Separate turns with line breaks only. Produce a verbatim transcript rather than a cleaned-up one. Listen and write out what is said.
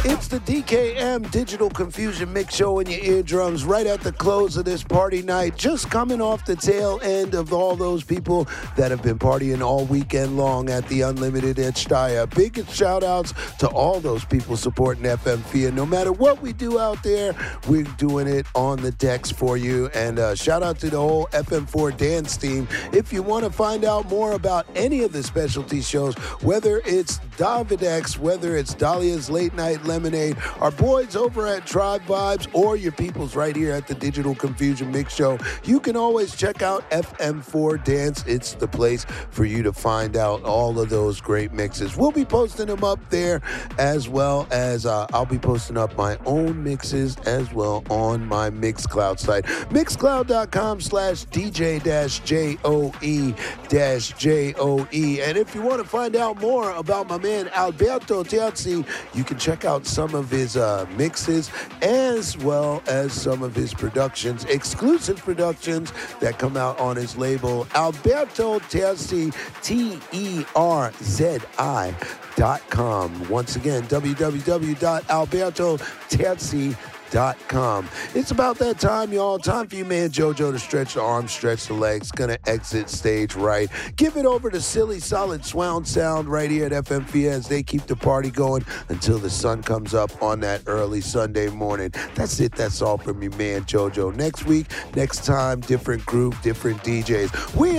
It's the D K M Digital Confusion Mix Show in your eardrums right at the close of this party night. Just coming off the tail end of all those people that have been partying all weekend long at the Unlimited at Steyr. Big shout outs to all those people supporting F M F I A. No matter what we do out there, we're doing it on the decks for you. And uh, shout out to the whole F M four dance team. If you want to find out more about any of the specialty shows, whether it's Davidex, whether it's Dahlia's Late Night Lemonade, our boys over at Tribe Vibes, or your peoples right here at the Digital Confusion Mix Show, you can always check out F M four Dance. It's the place for you to find out all of those great mixes. We'll be posting them up there, as well as uh, I'll be posting up my own mixes as well on my Mixcloud site. Mixcloud.com slash DJ dash J-O-E dash J-O-E. And if you want to find out more about my man Alberto Terzi, you can check out some of his uh, mixes as well as some of his productions, exclusive productions that come out on his label, Alberto Terzi, T E R Z I dot com. Once again, w w w dot alberto terzi dot com. It's about that time, y'all. Time for you, man, JoJo, to stretch the arms, stretch the legs. Gonna exit stage right. Give it over to Silly Solid Swound Sound right here at F M F I A as they keep the party going until the sun comes up on that early Sunday morning. That's it. That's all from you, man, JoJo. Next week, next time, different group, different D Js. We